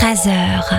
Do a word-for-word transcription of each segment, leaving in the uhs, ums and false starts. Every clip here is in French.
treize heures.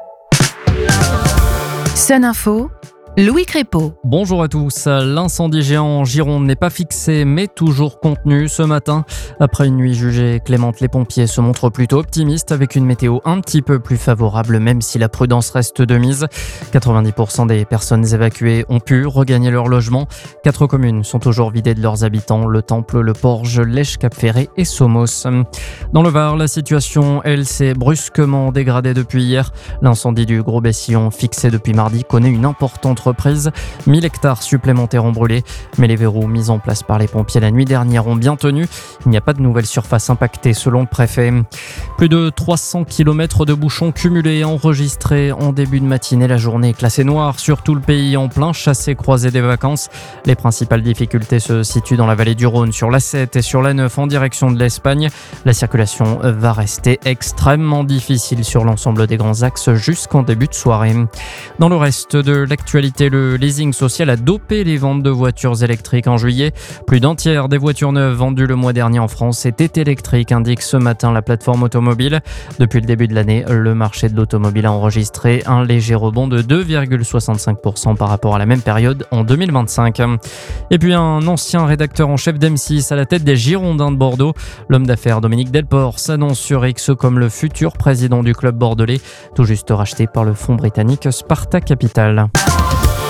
Sun Info, Louis Crépeau. Bonjour à tous. L'incendie géant en Gironde n'est pas fixé mais toujours contenu ce matin. Après une nuit jugée clémente, les pompiers se montrent plutôt optimistes avec une météo un petit peu plus favorable même si la prudence reste de mise. quatre-vingt-dix pour cent des personnes évacuées ont pu regagner leur logement. Quatre communes sont toujours vidées de leurs habitants, le Temple, le Porge, Lèche, Cap-Ferré et Somos. Dans le Var, la situation, elle, s'est brusquement dégradée depuis hier. L'incendie du Gros Bessillon, fixé depuis mardi, connaît une importante reprise. mille hectares supplémentaires ont brûlé, mais les verrous mis en place par les pompiers la nuit dernière ont bien tenu. Il n'y a pas de nouvelles surfaces impactées selon le préfet. Plus de trois cents kilomètres de bouchons cumulés enregistrés en début de matinée. La journée est classée noire sur tout le pays en plein chassé-croisé des vacances. Les principales difficultés se situent dans la vallée du Rhône, sur l'A sept et sur l'A neuf en direction de l'Espagne. La circulation va rester extrêmement difficile sur l'ensemble des grands axes jusqu'en début de soirée. Dans le reste de l'actualité, le leasing social a dopé les ventes de voitures électriques en juillet. Plus d'un tiers des voitures neuves vendues le mois dernier en France étaient électriques, indique ce matin la plateforme automobile. Depuis le début de l'année, le marché de l'automobile a enregistré un léger rebond de deux virgule soixante-cinq pour cent par rapport à la même période en deux mille vingt-cinq. Et puis un ancien rédacteur en chef d'M six à la tête des Girondins de Bordeaux. L'homme d'affaires Dominique Delport s'annonce sur X comme le futur président du club bordelais, tout juste racheté par le fonds britannique Sparta Capital.